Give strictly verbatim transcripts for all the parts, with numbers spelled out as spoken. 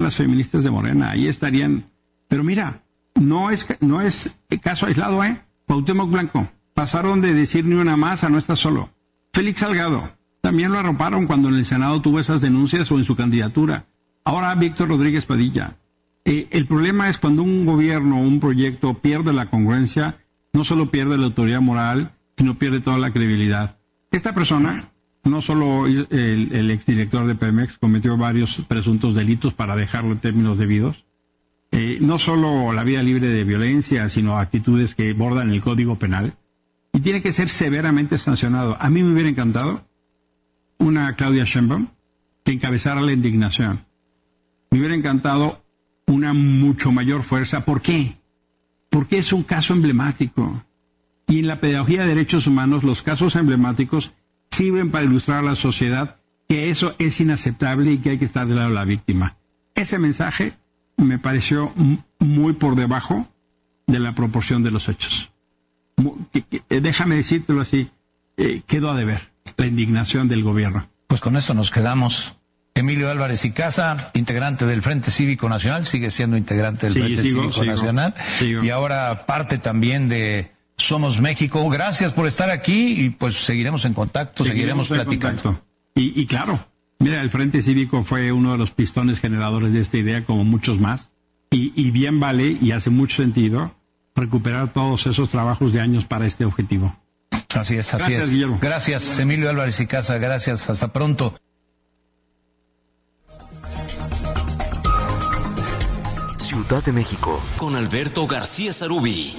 las feministas de Morena, ahí estarían. Pero mira, no es, no es caso aislado, ¿eh? Cuauhtémoc Blanco, pasaron de decir ni una más a no está solo. Félix Salgado, también lo arroparon cuando en el Senado tuvo esas denuncias o en su candidatura. Ahora Víctor Rodríguez Padilla. Eh, el problema es cuando un gobierno o un proyecto pierde la congruencia, no solo pierde la autoridad moral, sino pierde toda la credibilidad. Esta persona, no solo el, el exdirector de Pemex, cometió varios presuntos delitos para dejarlo en términos debidos. Eh, no solo la vida libre de violencia, sino actitudes que bordan el Código Penal. Y tiene que ser severamente sancionado. A mí me hubiera encantado una Claudia Sheinbaum que encabezara la indignación. Me hubiera encantado una mucho mayor fuerza. ¿Por qué? Porque es un caso emblemático. Y en la pedagogía de derechos humanos, los casos emblemáticos sirven para ilustrar a la sociedad que eso es inaceptable y que hay que estar del lado de la víctima. Ese mensaje me pareció muy por debajo de la proporción de los hechos. Déjame decírtelo así, eh, quedó a deber la indignación del gobierno. Pues con esto nos quedamos. Emilio Álvarez y Casa, integrante del Frente Cívico Nacional, sigue siendo integrante del sí, Frente sigo, Cívico sigo, Nacional sigo. Y ahora parte también de Somos México. Gracias por estar aquí y pues seguiremos en contacto, seguiremos, seguiremos platicando. Contacto. Y, y claro, mira, el Frente Cívico fue uno de los pistones generadores de esta idea, como muchos más, y, y bien vale y hace mucho sentido recuperar todos esos trabajos de años para este objetivo. Así es, así gracias, es. Guillermo. Gracias, Emilio Álvarez y Casa, gracias, hasta pronto. Ciudad de México, con Alberto García Sarubí.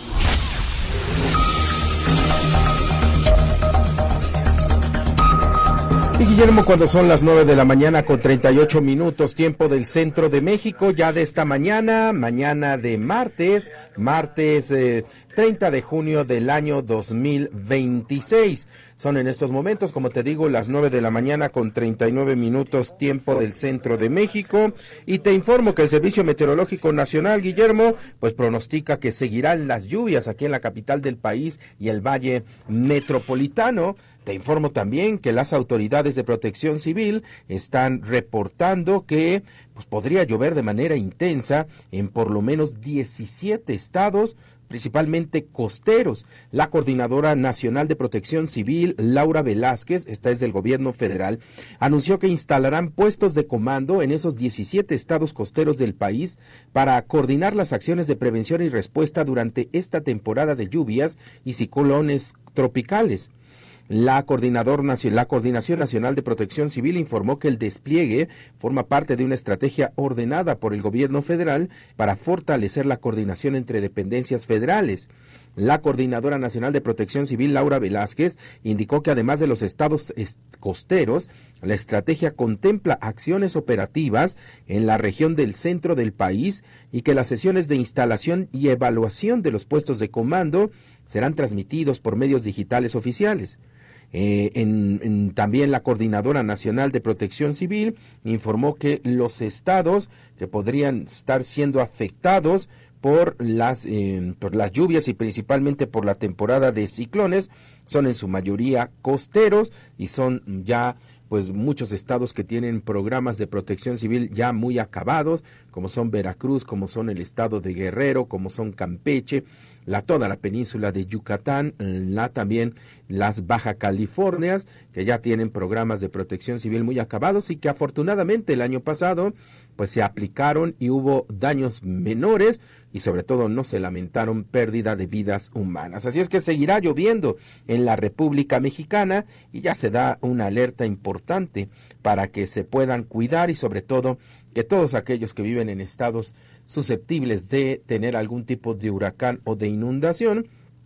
Y Guillermo, cuando son las nueve de la mañana con treinta y ocho minutos, tiempo del centro de México, ya de esta mañana, mañana de martes, martes eh, treinta de junio del año dos mil veintiséis. Son en estos momentos, como te digo, las nueve de la mañana con treinta y nueve minutos, tiempo del centro de México. Y te informo que el Servicio Meteorológico Nacional, Guillermo, pues pronostica que seguirán las lluvias aquí en la capital del país y el Valle Metropolitano. Te informo también que las autoridades de protección civil están reportando que pues, podría llover de manera intensa en por lo menos diecisiete estados, principalmente costeros. La Coordinadora Nacional de Protección Civil, Laura Velázquez, esta es del gobierno federal, anunció que instalarán puestos de comando en esos diecisiete estados costeros del país para coordinar las acciones de prevención y respuesta durante esta temporada de lluvias y ciclones tropicales. La, coordinador, la Coordinación Nacional de Protección Civil informó que el despliegue forma parte de una estrategia ordenada por el gobierno federal para fortalecer la coordinación entre dependencias federales. La Coordinadora Nacional de Protección Civil, Laura Velázquez, indicó que además de los estados costeros, la estrategia contempla acciones operativas en la región del centro del país y que las sesiones de instalación y evaluación de los puestos de comando serán transmitidos por medios digitales oficiales. Eh, en, en, también la Coordinadora Nacional de Protección Civil informó que los estados que podrían estar siendo afectados por las, eh, por las lluvias y principalmente por la temporada de ciclones son en su mayoría costeros y son ya pues muchos estados que tienen programas de protección civil ya muy acabados, como son Veracruz, como son el estado de Guerrero, como son Campeche, la toda la península de Yucatán, la también las Baja Californias, que ya tienen programas de protección civil muy acabados y que afortunadamente el año pasado pues se aplicaron y hubo daños menores y sobre todo no se lamentaron pérdida de vidas humanas. Así es que seguirá lloviendo en la República Mexicana y ya se da una alerta importante para que se puedan cuidar y sobre todo que todos aquellos que viven en estados susceptibles de tener algún tipo de huracán o de inundación,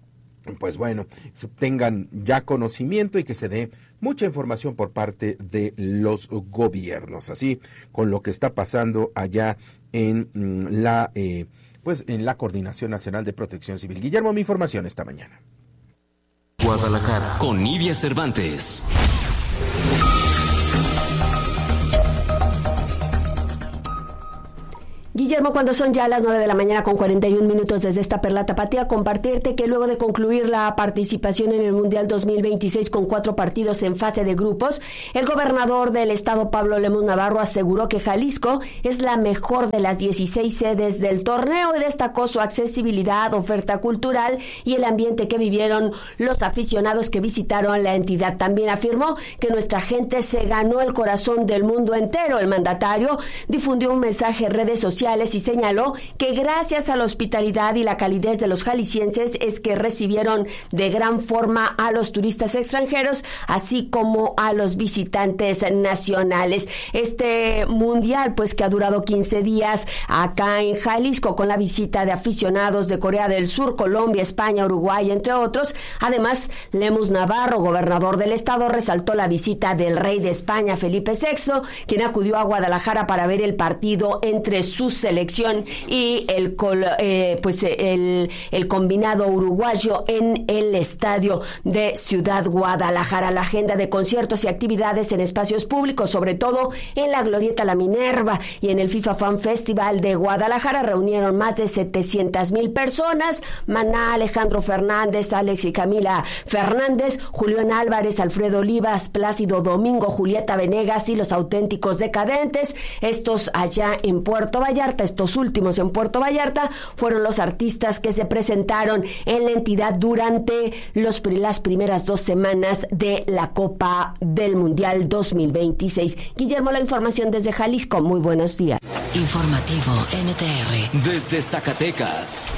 pues bueno, tengan ya conocimiento y que se dé mucha información por parte de los gobiernos, así con lo que está pasando allá en la eh, pues en la Coordinación Nacional de Protección Civil. Guillermo, mi información esta mañana. Guadalajara, con Nidia Cervantes. Guillermo, cuando son ya las nueve de la mañana con cuarenta y un minutos desde esta Perla Tapatía, compartirte que luego de concluir la participación en el Mundial dos mil veintiséis con cuatro partidos en fase de grupos, el gobernador del estado, Pablo Lemus Navarro, aseguró que Jalisco es la mejor de las dieciséis sedes del torneo y destacó su accesibilidad, oferta cultural y el ambiente que vivieron los aficionados que visitaron la entidad. También afirmó que nuestra gente se ganó el corazón del mundo entero. El mandatario difundió un mensaje en redes sociales y señaló que gracias a la hospitalidad y la calidez de los jaliscienses es que recibieron de gran forma a los turistas extranjeros, así como a los visitantes nacionales. Este mundial, pues que ha durado quince días acá en Jalisco, con la visita de aficionados de Corea del Sur, Colombia, España, Uruguay, entre otros. Además, Lemus Navarro, gobernador del estado, resaltó la visita del rey de España, Felipe sexto, quien acudió a Guadalajara para ver el partido entre sus selección y el eh, pues el, el combinado uruguayo en el estadio de Ciudad Guadalajara. La agenda de conciertos y actividades en espacios públicos, sobre todo en la Glorieta La Minerva y en el FIFA Fan Festival de Guadalajara, reunieron más de setecientas mil personas. Maná, Alejandro Fernández, Alex y Camila Fernández, Julián Álvarez, Alfredo Olivas, Plácido Domingo, Julieta Venegas y Los Auténticos Decadentes. Estos allá en Puerto Vallarta. Estos últimos en Puerto Vallarta fueron los artistas que se presentaron en la entidad durante los, las primeras dos semanas de la Copa del Mundial dos mil veintiséis. Guillermo, la información desde Jalisco. Muy buenos días. Informativo N T R desde Zacatecas.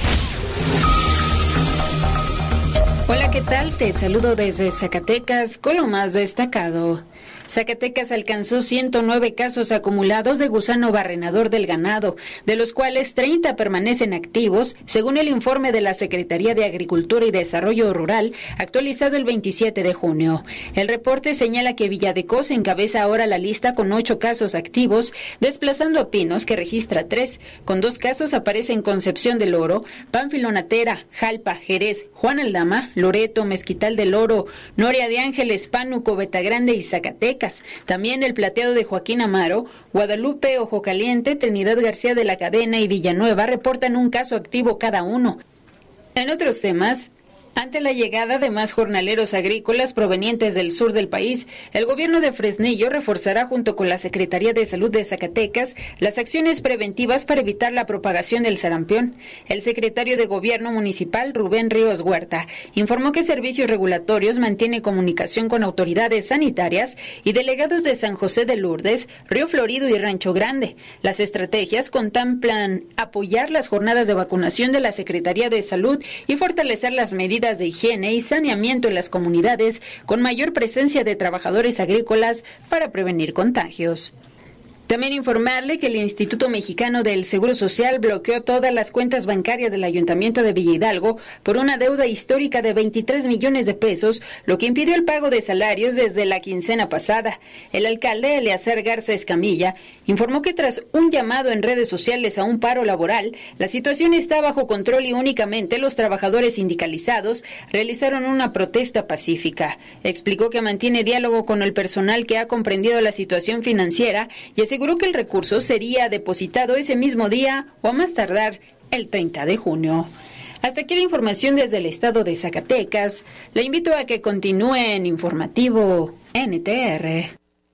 Hola, ¿qué tal? Te saludo desde Zacatecas con lo más destacado. Zacatecas alcanzó ciento nueve casos acumulados de gusano barrenador del ganado, de los cuales treinta permanecen activos, según el informe de la Secretaría de Agricultura y Desarrollo Rural, actualizado el veintisiete de junio. El reporte señala que Villadecos encabeza ahora la lista con ocho casos activos, desplazando a Pinos, que registra tres. Con dos casos aparecen Concepción del Oro, Pánfilo Natera, Jalpa, Jerez, Juan Aldama, Loreto, Mezquital del Oro, Noria de Ángeles, Pánuco, Betagrande y Zacatecas. También el Plateado de Joaquín Amaro, Guadalupe, Ojo Caliente, Trinidad García de la Cadena y Villanueva reportan un caso activo cada uno. En otros temas, ante la llegada de más jornaleros agrícolas provenientes del sur del país, el gobierno de Fresnillo reforzará junto con la Secretaría de Salud de Zacatecas las acciones preventivas para evitar la propagación del sarampión. El secretario de Gobierno Municipal, Rubén Ríos Huerta, informó que Servicios Regulatorios mantiene comunicación con autoridades sanitarias y delegados de San José de Lourdes, Río Florido y Rancho Grande. Las estrategias contemplan apoyar las jornadas de vacunación de la Secretaría de Salud y fortalecer las medidas de higiene y saneamiento en las comunidades con mayor presencia de trabajadores agrícolas para prevenir contagios. También informarle que el Instituto Mexicano del Seguro Social bloqueó todas las cuentas bancarias del Ayuntamiento de Villa Hidalgo por una deuda histórica de veintitrés millones de pesos, lo que impidió el pago de salarios desde la quincena pasada. El alcalde Eleazar Garza Escamilla informó que tras un llamado en redes sociales a un paro laboral, la situación está bajo control y únicamente los trabajadores sindicalizados realizaron una protesta pacífica. Explicó que mantiene diálogo con el personal que ha comprendido la situación financiera y aseguró Aseguró que el recurso sería depositado ese mismo día o a más tardar el treinta de junio. Hasta aquí la información desde el estado de Zacatecas. Le invito a que continúe en Informativo N T R.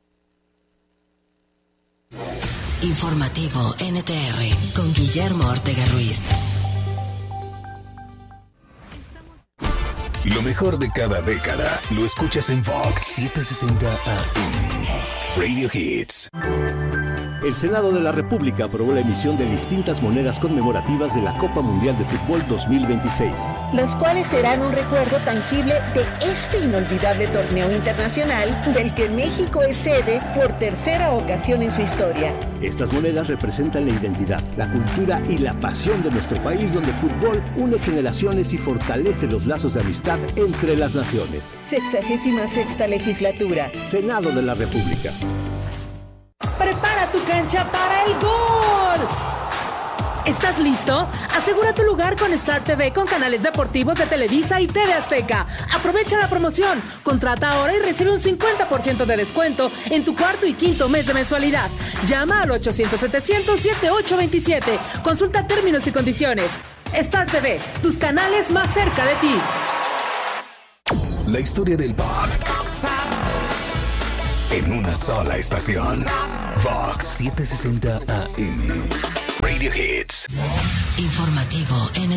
Informativo N T R con Guillermo Ortega Ruiz. Lo mejor de cada década lo escuchas en Fox setecientos sesenta A M. Radio Hits. El Senado de la República aprobó la emisión de distintas monedas conmemorativas de la Copa Mundial de Fútbol dos mil veintiséis. Las cuales serán un recuerdo tangible de este inolvidable torneo internacional del que México es sede por tercera ocasión en su historia. Estas monedas representan la identidad, la cultura y la pasión de nuestro país, donde el fútbol une generaciones y fortalece los lazos de amistad entre las naciones. Sexagésima sexta legislatura. Senado de la República. Prepara tu cancha para el gol. ¿Estás listo? Asegura tu lugar con Star T V con canales deportivos de Televisa y T V Azteca. Aprovecha la promoción. Contrata ahora y recibe un cincuenta por ciento de descuento en tu cuarto y quinto mes de mensualidad. Llama al ochocientos setecientos setenta y ocho veintisiete. Consulta términos y condiciones. Star T V, tus canales más cerca de ti. La historia del pop en una sola estación. Vox setecientos sesenta A M. Radio Hits. Informativo en